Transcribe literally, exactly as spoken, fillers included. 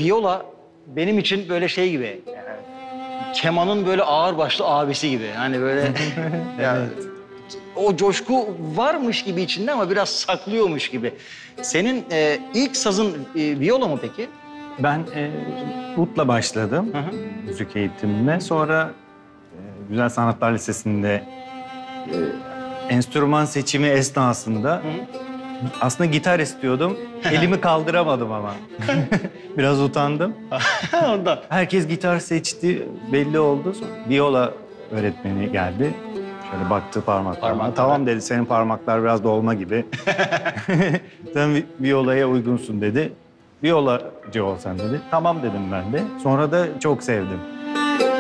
viola benim için böyle şey gibi. Yani, kemanın böyle ağırbaşlı abisi gibi. Hani böyle yani, o coşku varmış gibi içinde ama biraz saklıyormuş gibi. Senin e, ilk sazın e, viola mı peki? Ben e, utla başladım Hı hı. müzik eğitimine. Sonra e, Güzel Sanatlar Lisesi'nde e, enstrüman seçimi esnasında Hı hı. aslında gitar istiyordum. Elimi kaldıramadım ama. Biraz utandım. Ondan. Herkes gitar seçti, belli oldu. Sonra viola öğretmeni geldi. Şöyle baktı parmaklarıma. Parmaklara. Tamam dedi, senin parmaklar biraz dolma gibi. Sen vi- violaya uygunsun dedi. Violacı ol sen dedi. Tamam dedim ben de. Sonra da çok sevdim.